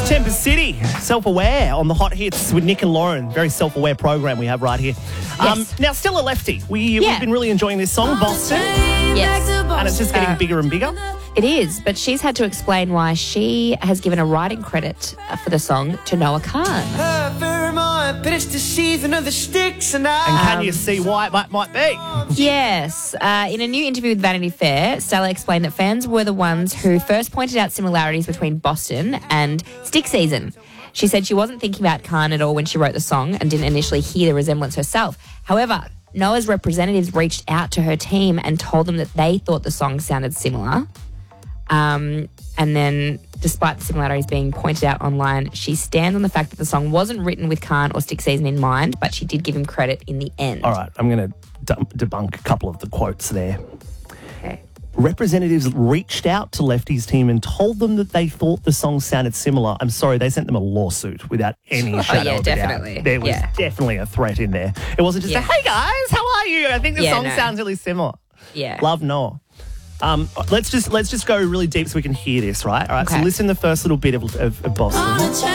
Tempest City, Self-Aware on the Hot Hits with Nick and Lauren. Very self-aware program we have right here. Yes. Now, still a lefty. We've been really enjoying this song, Boston. Yes. And it's just getting bigger and bigger. It is, but she's had to explain why she has given a writing credit for the song to Noah Khan. And can you see why it might be? Yes. In a new interview with Vanity Fair, Stella explained that fans were the ones who first pointed out similarities between Boston and Stick Season. She said she wasn't thinking about Khan at all when she wrote the song and didn't initially hear the resemblance herself. However, Noah's representatives reached out to her team and told them that they thought the song sounded similar. And then, despite the similarities being pointed out online, she stands on the fact that the song wasn't written with Khan or Stick Season in mind, but she did give him credit in the end. All right, I'm going to debunk a couple of the quotes there. Okay. Representatives reached out to Lefty's team and told them that they thought the song sounded similar. I'm sorry, they sent them a lawsuit without any shadow of a definitely. doubt. There was definitely a threat in there. It wasn't just hey guys, how are you? I think the song sounds really similar. Yeah. Love Noah. Let's just go really deep so we can hear this, right? All right, so listen to the first little bit of Boston.